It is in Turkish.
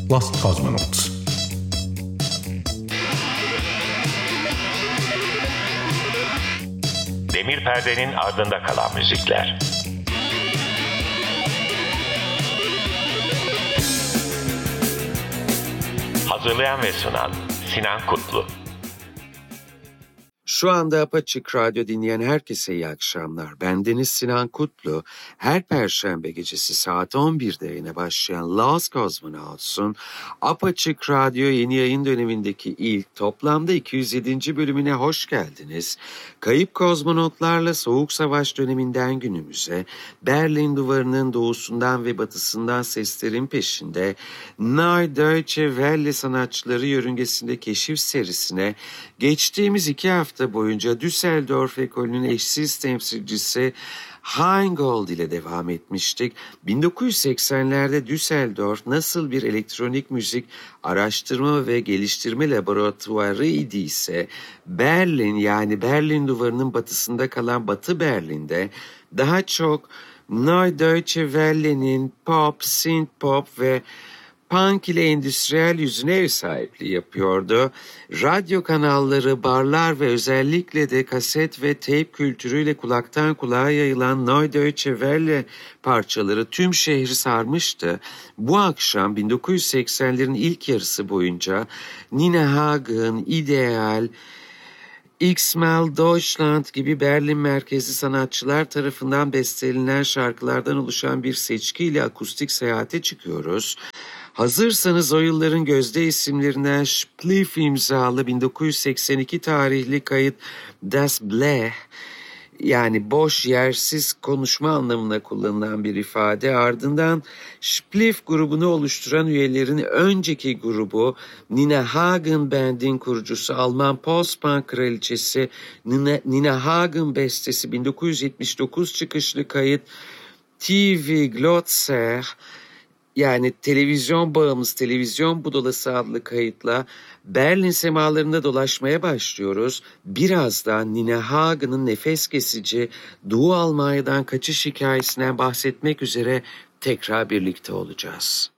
Lost Cosmonauts. Demir perdenin ardında kalan müzikler. Hazırlayan ve sunan Sinan Kutlu. Şu anda Apaçık Radyo dinleyen herkese iyi akşamlar. Bendeniz Sinan Kutlu. Her Perşembe gecesi saat 11'de yayına başlayan Lost Cosmonauts'un Apaçık Radyo yeni yayın dönemindeki ilk toplamda 207. bölümüne hoş geldiniz. Kayıp kozmonotlarla Soğuk Savaş döneminden günümüze, Berlin Duvarı'nın doğusundan ve batısından seslerin peşinde, Neue Deutsche Welle sanatçıları yörüngesinde keşif serisine geçtiğimiz 2 hafta boyunca Düsseldorf ekolünün eşsiz temsilcisi Heingold ile devam etmiştik. 1980'lerde Düsseldorf nasıl bir elektronik müzik araştırma ve geliştirme laboratuvarı idiyse, Berlin yani Berlin Duvarı'nın batısında kalan Batı Berlin'de daha çok Neue Deutsche Welle'nin pop, synth pop ve punk ile endüstriyel yüzüne ev sahipliği yapıyordu. Radyo kanalları, barlar ve özellikle de kaset ve teyp kültürüyle kulaktan kulağa yayılan Neue Deutsche Welle parçaları tüm şehri sarmıştı. Bu akşam 1980'lerin ilk yarısı boyunca Nina Hagen, Ideal, X-Mal Deutschland gibi Berlin merkezli sanatçılar tarafından bestelenen şarkılardan oluşan bir seçkiyle akustik seyahate çıkıyoruz. Hazırsanız o yılların gözde isimlerinden Spliff imzalı 1982 tarihli kayıt Das Blech, yani boş yersiz konuşma anlamına kullanılan bir ifade, ardından Spliff grubunu oluşturan üyelerin önceki grubu Nina Hagen Band'in kurucusu Alman post-punk kraliçesi Nina Hagen bestesi 1979 çıkışlı kayıt TV Glotzer, yani televizyon bağımız, televizyon budalası adlı kayıtla Berlin semalarında dolaşmaya başlıyoruz. Birazdan Nina Hagen'ın nefes kesici Doğu Almanya'dan kaçış hikayesinden bahsetmek üzere tekrar birlikte olacağız.